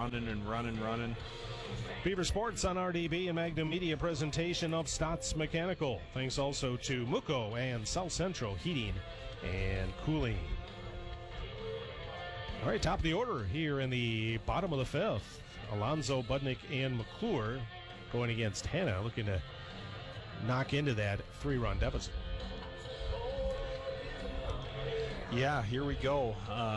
running and running. Beaver Sports on RDB and Magnum Media presentation of Stotts Mechanical. Thanks also to Muco and South Central Heating and Cooling. All right, top of the order here in the bottom of the fifth. Alonzo, Budnick, and McClure going against Hanna, looking to knock into that 3-run deficit. Yeah, here we go.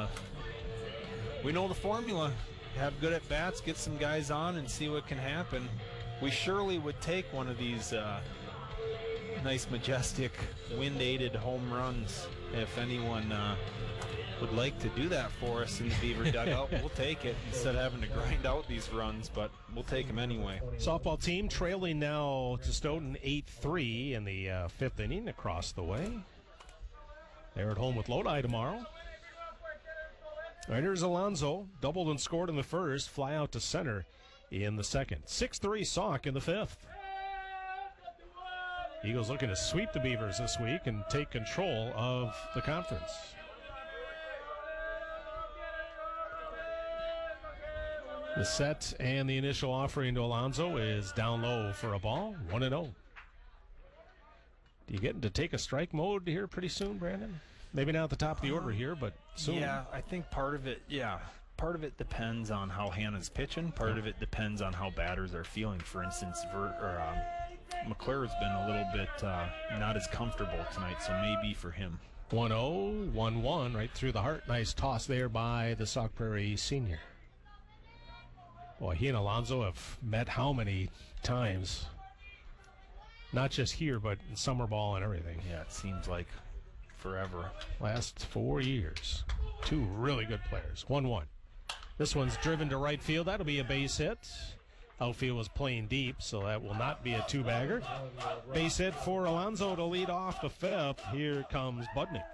We know the formula. Have good at-bats, get some guys on, and see what can happen. We surely would take one of these nice, majestic, wind-aided home runs. If anyone would like to do that for us in the Beaver dugout, we'll take it instead of having to grind out these runs, but we'll take them anyway. Softball team trailing now to Stoughton 8-3 in the fifth inning across the way. They're at home with Lodi tomorrow. All right, here's Alonzo. Doubled and scored in the first. Fly out to center in the second. 6-3 Sauk in the fifth. Eagles looking to sweep the Beavers this week and take control of the conference. The set and the initial offering to Alonzo is down low for a ball. 1-0. Do you get to take a strike mode here pretty soon, Brandon? Maybe not at the top of the order here, but soon. Yeah, I think part of it depends on how Hannah's pitching. Part of it depends on how batters are feeling. For instance, McClure's been a little bit not as comfortable tonight, so maybe for him. 1-0, 1-1, right through the heart. Nice toss there by the Sauk Prairie senior. Boy, he and Alonzo have met how many times? Not just here, but in summer ball and everything. Yeah, it seems like forever. Last 4 years. Two really good players. 1-1. This one's driven to right field. That'll be a base hit. Outfield was playing deep, so that will not be a two-bagger. Base hit for Alonzo to lead off the fifth. Here comes Budnick.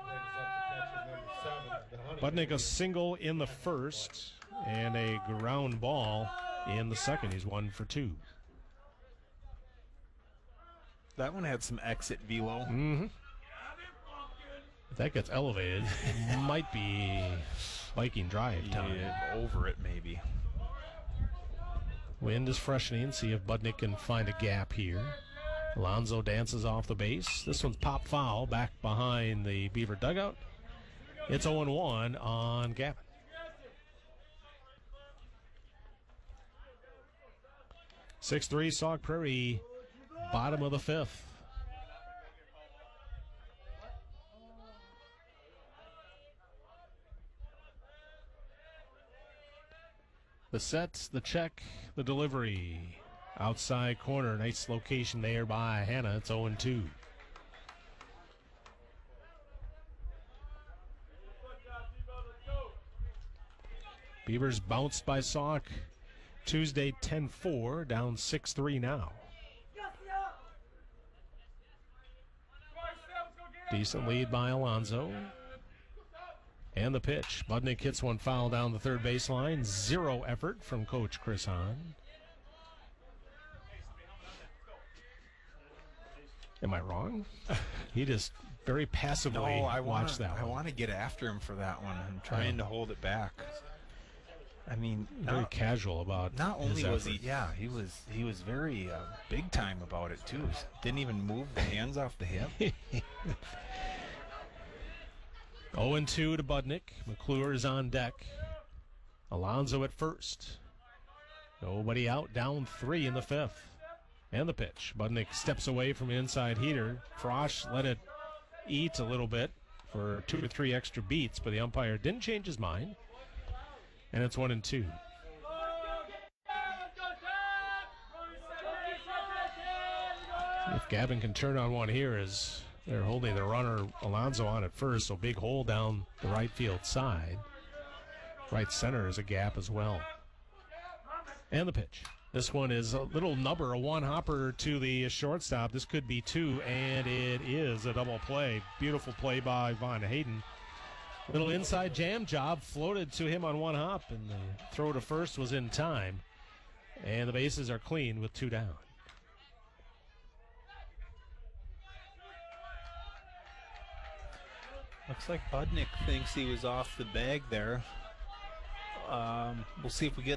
Budnick a single in the first and a ground ball in the second. He's 1 for 2. That one had some exit velo. Mm-hmm. If that gets elevated, might be Viking drive time. Yeah, over it maybe. Wind is freshening. See if Budnick can find a gap here. Alonzo dances off the base. This one's pop foul back behind the Beaver dugout. It's 0-1 on Gavin. (6-3) Sauk Prairie, bottom of the fifth. The set, the check, the delivery. Outside corner, nice location there by Hanna. It's 0-2. Beavers bounced by Sauk Tuesday 10-4, down 6-3 now. Decent lead by Alonzo. And the pitch. Budnick hits one foul down the third baseline. Zero effort from Coach Chris Hahn. Am I wrong? He just very passively watched that one. I want to get after him for that one. I'm trying to hold it back. I mean, very casual about. Not only was he was very big time about it too. Didn't even move the hands off the hip. 0-2 to Budnick. McClure is on deck. Alonzo at first. Nobody out, down 3 in the fifth. And the pitch. Budnick steps away from inside heater. Frosch let it eat a little bit for 2 to 3 extra beats, but the umpire didn't change his mind. And it's 1-2. If Gavin can turn on one here as they're holding the runner Alonzo on at first, so big hole down the right field side. Right center is a gap as well. And the pitch. This one is a little nubber, a one-hopper to the shortstop. This could be 2, and it is a double play. Beautiful play by Von Hayden. Little inside jam job, floated to him on one hop, and the throw to first was in time. And the bases are clean with 2 down. Looks like Budnick thinks he was off the bag there. We'll see if we get